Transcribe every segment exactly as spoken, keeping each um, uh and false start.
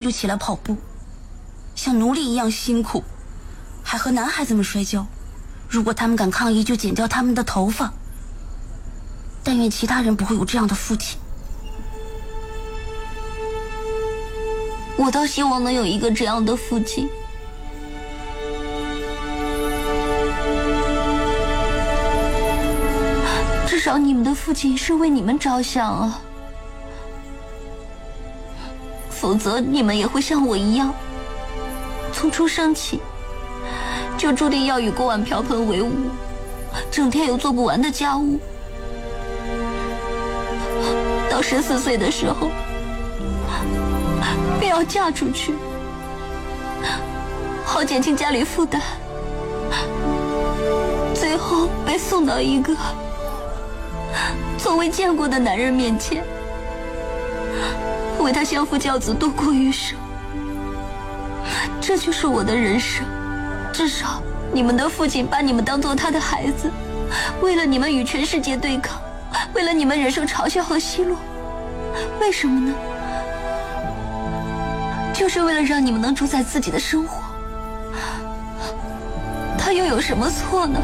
就起来跑步，像奴隶一样辛苦，还和男孩子们摔跤。如果他们敢抗议，就剪掉他们的头发。但愿其他人不会有这样的父亲。 我倒希望能有一个这样的父亲。至少你们的父亲是为你们着想啊，否则你们也会像我一样，从出生起就注定要与锅碗瓢盆为伍，整天有做不完的家务。到十四岁的时候，便要嫁出去，好减轻家里负担，最后被送到一个从未见过的男人面前，为他相夫教子，度过余生。这就是我的人生。至少你们的父亲把你们当做他的孩子，为了你们与全世界对抗，为了你们忍受嘲笑和奚落。为什么呢？就是为了让你们能主宰自己的生活。他又有什么错呢？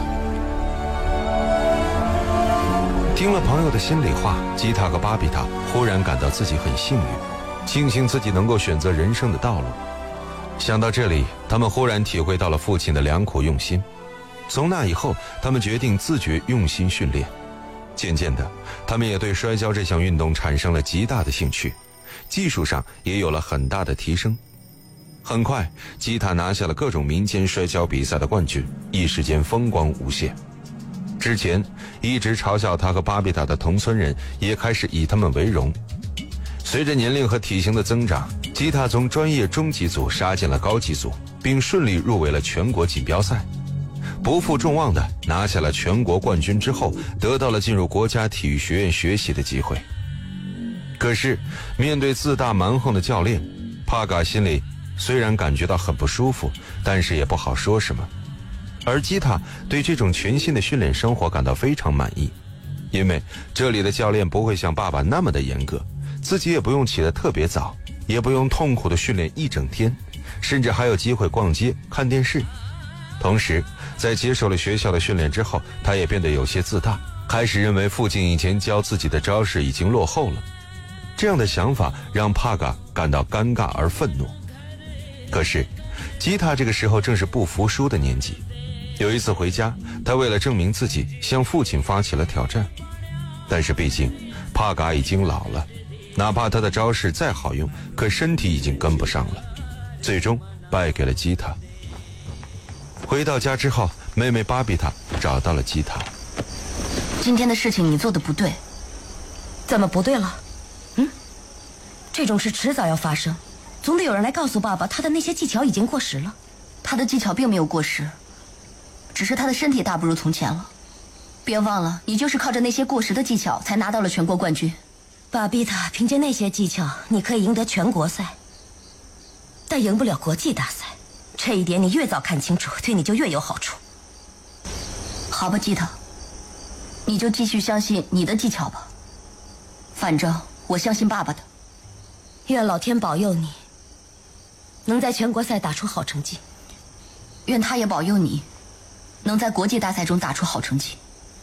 听了朋友的心里话，吉塔和巴比塔忽然感到自己很幸运，庆幸自己能够选择人生的道路。想到这里，他们忽然体会到了父亲的良苦用心。从那以后，他们决定自觉用心训练。渐渐的，他们也对摔跤这项运动产生了极大的兴趣，技术上也有了很大的提升。很快，吉塔拿下了各种民间摔跤比赛的冠军，一时间风光无限。之前一直嘲笑他和巴比塔的同村人也开始以他们为荣。随着年龄和体型的增长，吉塔从专业中级组杀进了高级组，并顺利入围了全国锦标赛。不负众望的拿下了全国冠军之后，得到了进入国家体育学院学习的机会。可是面对自大蛮横的教练，帕嘎心里虽然感觉到很不舒服，但是也不好说什么。而吉塔对这种全新的训练生活感到非常满意，因为这里的教练不会像爸爸那么的严格，自己也不用起得特别早，也不用痛苦的训练一整天，甚至还有机会逛街看电视。同时在接受了学校的训练之后，他也变得有些自大，开始认为父亲以前教自己的招式已经落后了。这样的想法让帕嘎感到尴尬而愤怒。可是吉塔这个时候正是不服输的年纪。有一次回家，他为了证明自己，向父亲发起了挑战。但是毕竟帕嘎已经老了，哪怕他的招式再好用，可身体已经跟不上了，最终败给了吉塔。回到家之后，妹妹巴比塔找到了吉塔。 今天的事情你做的不对。 怎么不对了？嗯，这种事迟早要发生，总得有人来告诉爸爸，他的那些技巧已经过时了。 他的技巧并没有过时，只是他的身体大不如从前了。别忘了，你就是靠着那些过时的技巧才拿到了全国冠军。 巴比塔，凭借那些技巧，你可以赢得全国赛，但赢不了国际大赛。这一点你越早看清楚，对你就越有好处。 好吧，吉塔，你就继续相信你的技巧吧。反正我相信爸爸的。 愿老天保佑你，能在全国赛打出好成绩。 愿他也保佑你，能在国际大赛中打出好成绩。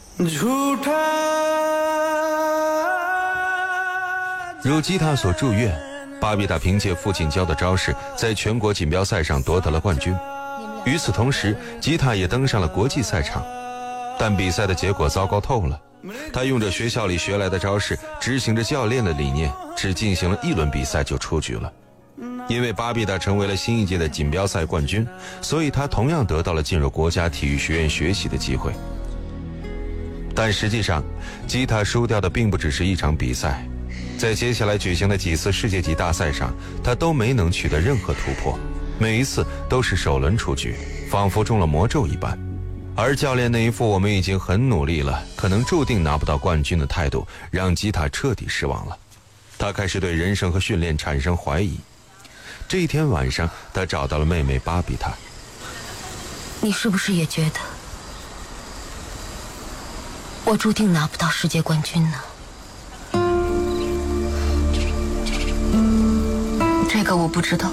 如吉塔所祝愿，巴比塔凭借父亲教的招式，在全国锦标赛上夺得了冠军。与此同时，吉塔也登上了国际赛场，但比赛的结果糟糕透了。他用着学校里学来的招式，执行着教练的理念，只进行了一轮比赛就出局了。因为巴比塔成为了新一届的锦标赛冠军，所以他同样得到了进入国家体育学院学习的机会。但实际上，吉塔输掉的并不只是一场比赛，在接下来举行的几次世界级大赛上，他都没能取得任何突破，每一次都是首轮出局，仿佛中了魔咒一般。而教练那一副我们已经很努力了，可能注定拿不到冠军的态度，让吉塔彻底失望了。他开始对人生和训练产生怀疑。这一天晚上，他找到了妹妹巴比塔。 你是不是也觉得我注定拿不到世界冠军呢？ 这个我不知道。